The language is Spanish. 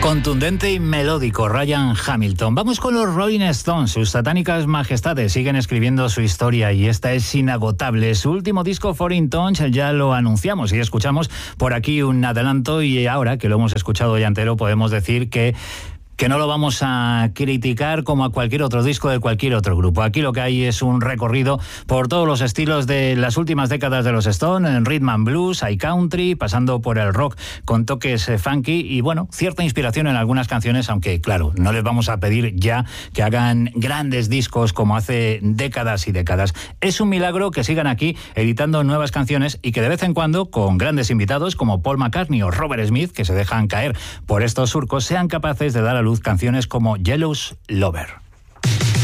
Contundente y melódico, Ryan Hamilton. Vamos con los Rolling Stones. Sus satánicas majestades siguen escribiendo su historia y esta es inagotable. Su último disco, Foreign Tongues, ya lo anunciamos y escuchamos por aquí un adelanto, y ahora que lo hemos escuchado ya entero podemos decir que no lo vamos a criticar como a cualquier otro disco de cualquier otro grupo. Aquí lo que hay es un recorrido por todos los estilos de las últimas décadas de los Stones, en rhythm and blues, hay country, pasando por el rock con toques funky y, bueno, cierta inspiración en algunas canciones, aunque, claro, no les vamos a pedir ya que hagan grandes discos como hace décadas y décadas. Es un milagro que sigan aquí editando nuevas canciones y que de vez en cuando, con grandes invitados como Paul McCartney o Robert Smith, que se dejan caer por estos surcos, sean capaces de dar a luz canciones como Yellow's Lover.